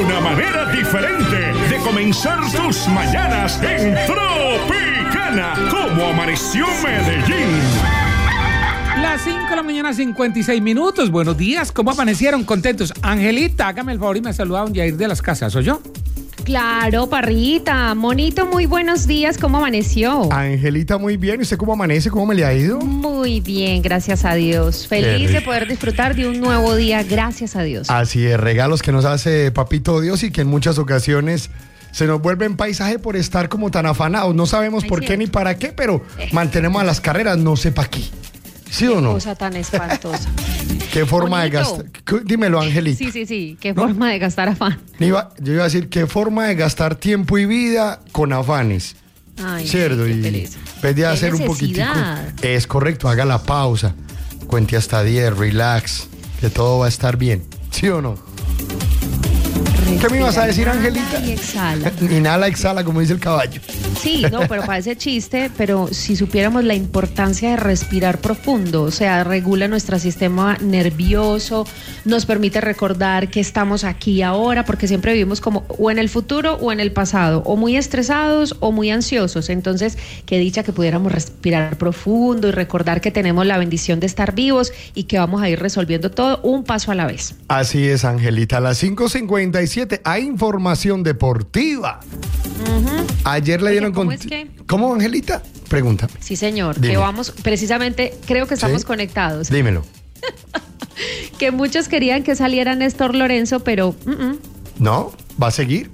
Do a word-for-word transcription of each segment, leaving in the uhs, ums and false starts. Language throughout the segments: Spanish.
Una manera diferente de comenzar tus mañanas en Tropicana. ¿Cómo amaneció Medellín? Las cinco de la mañana, cincuenta y seis minutos. Buenos días, ¿cómo amanecieron? ¿Contentos? Angelita, hágame el favor y me saluda a un Yair de las Casas, ¿soy yo? Claro, Parrita. Monito, muy buenos días. ¿Cómo amaneció? Angelita, muy bien. ¿Y usted cómo amanece? ¿Cómo me le ha ido? Muy bien, gracias a Dios. Feliz de poder disfrutar de un nuevo día, gracias a Dios. Así es, regalos que nos hace Papito Dios y que en muchas ocasiones se nos vuelven paisaje por estar como tan afanados. No sabemos Ay, por sí. qué ni para qué, pero eh. mantenemos a las carreras, no sé para qué. ¿Sí o no? Qué cosa tan espantosa. ¿Qué forma Bonito. de gastar? Dímelo, Angelita. Sí, sí, sí. Qué ¿No? forma de gastar afán. Iba, yo iba a decir, ¿qué forma de gastar tiempo y vida con afanes? Ay, Cierto, qué y pereza. en vez de Qué hacer un poquitico. necesidad. Es correcto, haga la pausa. Cuente hasta diez, relax, que todo va a estar bien. ¿Sí o no? ¿Qué me ibas a decir, Angelita? Y exhala. Inhala, exhala, como dice el caballo. Sí, no, pero parece chiste, pero si supiéramos la importancia de respirar profundo, o sea, regula nuestro sistema nervioso, nos permite recordar que estamos aquí ahora, porque siempre vivimos como o en el futuro o en el pasado, o muy estresados o muy ansiosos. Entonces, qué dicha que pudiéramos respirar profundo y recordar que tenemos la bendición de estar vivos y que vamos a ir resolviendo todo un paso a la vez. Así es, Angelita. A las cinco cincuenta y siete hay información deportiva. Uh-huh. Ayer le Oye, dieron ¿cómo con... es que? ¿Cómo, Angelita? Pregúntame. Sí, señor, Dime. que vamos, precisamente, creo que estamos ¿Sí? conectados. Dímelo. Que muchos querían que saliera Néstor Lorenzo, pero... Uh-uh. No, va a seguir.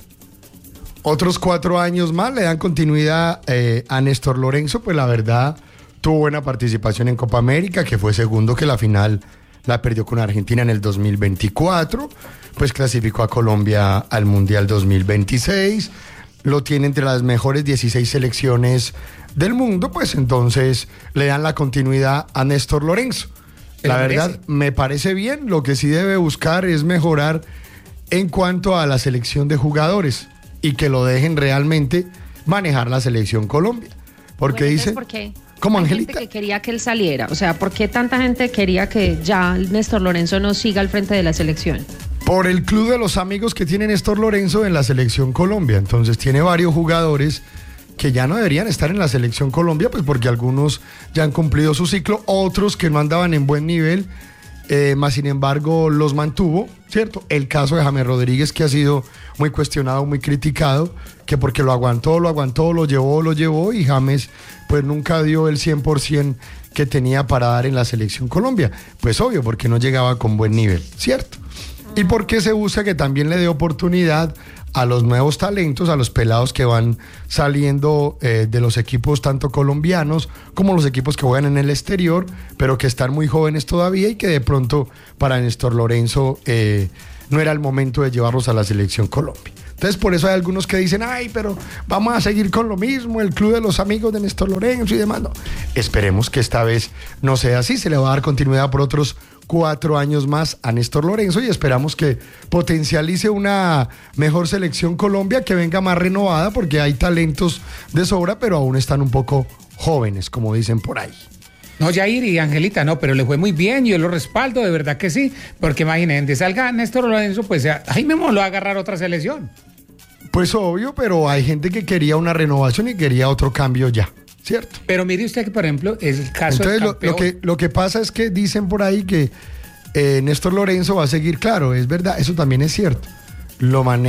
Otros cuatro años más le dan continuidad eh, a Néstor Lorenzo, pues la verdad tuvo buena participación en Copa América, que fue segundo, que la final la perdió con Argentina en el dos mil veinticuatro, pues clasificó a Colombia al Mundial dos mil veintiséis, lo tiene entre las mejores dieciséis selecciones del mundo, pues entonces le dan la continuidad a Néstor Lorenzo. La verdad, me parece bien, lo que sí debe buscar es mejorar en cuanto a la selección de jugadores y que lo dejen realmente manejar la selección Colombia. Porque Bueno, dice... ¿por qué? ¿Cómo, Hay Angelita? gente que quería que él saliera. O sea, ¿por qué tanta gente quería que ya Néstor Lorenzo no siga al frente de la selección? Por el club de los amigos que tiene Néstor Lorenzo en la selección Colombia. Entonces tiene varios jugadores que ya no deberían estar en la selección Colombia, pues porque algunos ya han cumplido su ciclo, otros que no andaban en buen nivel, eh, más sin embargo los mantuvo, ¿cierto? El caso de James Rodríguez, que ha sido muy cuestionado, muy criticado, que porque lo aguantó, lo aguantó, lo llevó, lo llevó, y James pues nunca dio el cien por ciento que tenía para dar en la selección Colombia. Pues obvio, porque no llegaba con buen nivel, ¿cierto? Y porque se busca que también le dé oportunidad a los nuevos talentos, a los pelados que van saliendo eh, de los equipos tanto colombianos como los equipos que juegan en el exterior, pero que están muy jóvenes todavía y que de pronto para Néstor Lorenzo eh, no era el momento de llevarlos a la selección Colombia. Entonces por eso hay algunos que dicen, ay, pero vamos a seguir con lo mismo, el club de los amigos de Néstor Lorenzo y demás. No, esperemos que esta vez no sea así, se le va a dar continuidad por otros cuatro años más a Néstor Lorenzo y esperamos que potencialice una mejor selección Colombia, que venga más renovada, porque hay talentos de sobra, pero aún están un poco jóvenes, como dicen por ahí. No, Yair y Angelita, no, pero le fue muy bien, yo lo respaldo, de verdad que sí, porque imagínense, salga Néstor Lorenzo, pues ahí mismo lo va a agarrar otra selección. Pues obvio, pero hay gente que quería una renovación y quería otro cambio ya, ¿cierto? Pero mire usted que, por ejemplo, es el caso Entonces, del lo, campeón. lo, que, lo que pasa es que dicen por ahí que eh, Néstor Lorenzo va a seguir, claro, es verdad, eso también es cierto. Lo maneja